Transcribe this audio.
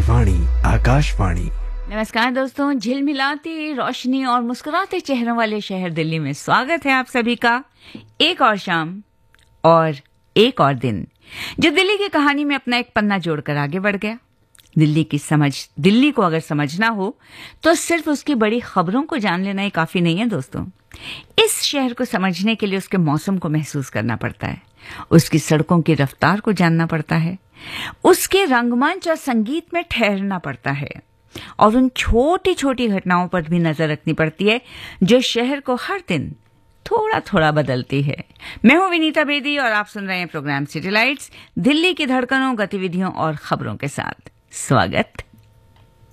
वाणी आकाशवाणी। नमस्कार दोस्तों, झिलमिलाती रोशनी और मुस्कुराते चेहरों वाले शहर दिल्ली में स्वागत है आप सभी का। एक और शाम और एक और दिन जो दिल्ली की कहानी में अपना एक पन्ना जोड़कर आगे बढ़ गया। दिल्ली को अगर समझना हो तो सिर्फ उसकी बड़ी खबरों को जान लेना ही काफी नहीं है दोस्तों। इस शहर को समझने के लिए उसके मौसम को महसूस करना पड़ता है, उसकी सड़कों की रफ्तार को जानना पड़ता है, उसके रंगमंच और संगीत में ठहरना पड़ता है और उन छोटी छोटी घटनाओं पर भी नजर रखनी पड़ती है जो शहर को हर दिन थोड़ा थोड़ा बदलती है। मैं हूं विनीता बेदी और आप सुन रहे हैं प्रोग्राम सिटी लाइट्स, दिल्ली की धड़कनों, गतिविधियों और खबरों के साथ। स्वागत।